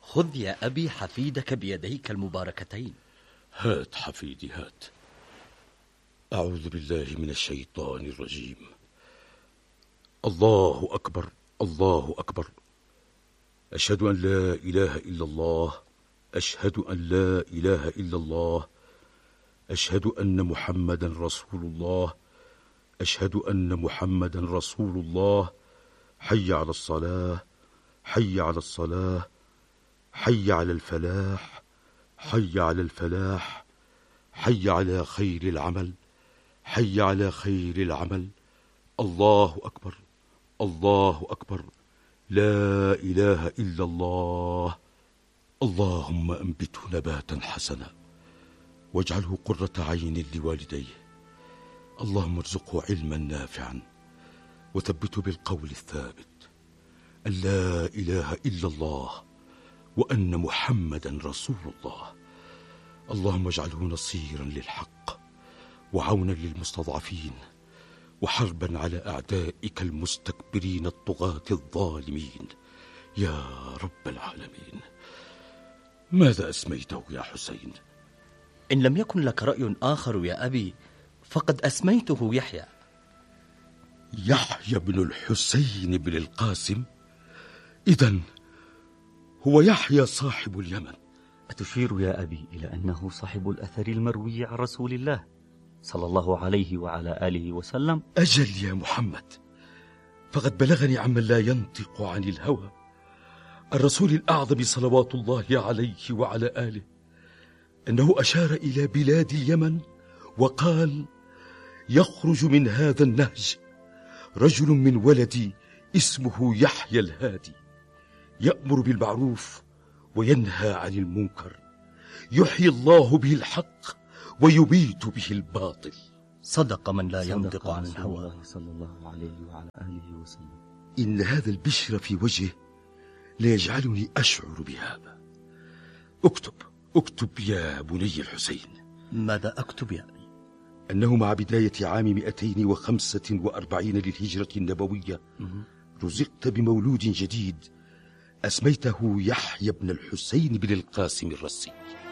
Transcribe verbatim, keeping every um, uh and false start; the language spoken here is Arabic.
خذ يا أبي حفيدك بيديك المباركتين. هات حفيدي هات. أعوذ بالله من الشيطان الرجيم. الله أكبر الله أكبر. أشهد أن لا إله إلا الله. أشهد أن لا إله إلا الله. أشهد أن محمدا رسول الله. أشهد أن محمدا رسول الله. حي على الصلاة حي على الصلاة حي على الفلاح حي على الفلاح حي على خير العمل حي على خير العمل. الله أكبر الله أكبر. لا إله إلا الله. اللهم أنبته نباتا حسنا واجعله قرة عين لوالديه. اللهم ارزقه علما نافعا وثبته بالقول الثابت أن لا إله إلا الله وأن محمدا رسول الله. اللهم اجعله نصيرا للحق وعونا للمستضعفين وحربا على أعدائك المستكبرين الطغاة الظالمين يا رب العالمين. ماذا أسميته يا حسين؟ إن لم يكن لك رأي آخر يا أبي فقد أسميته يحيى. يحيى بن الحسين بن القاسم؟ إذن هو يحيى صاحب اليمن. أتشير يا أبي إلى أنه صاحب الأثر المروي عن رسول الله صلى الله عليه وعلى آله وسلم؟ أجل يا محمد، فقد بلغني عمن لا ينطق عن الهوى الرسول الأعظم صلوات الله عليه وعلى آله أنه أشار إلى بلاد اليمن وقال: يخرج من هذا النهج رجل من ولدي اسمه يحيى الهادي، يأمر بالمعروف وينهى عن المنكر، يحيي الله به الحق ويبيت به الباطل. صدق من لا صدق ينطق عن رسول الهوى الله صلى الله عليه وعلى آله وسلم. إن هذا البشر في وجهه ليجعلني أشعر بهذا. اكتب اكتب يا بني الحسين. ماذا أكتب يا أبي؟ أنه مع بداية عام مئتين وخمسة وأربعين للهجرة النبوية رزقت بمولود جديد أسميته يحيى بن الحسين بن القاسم الرسي.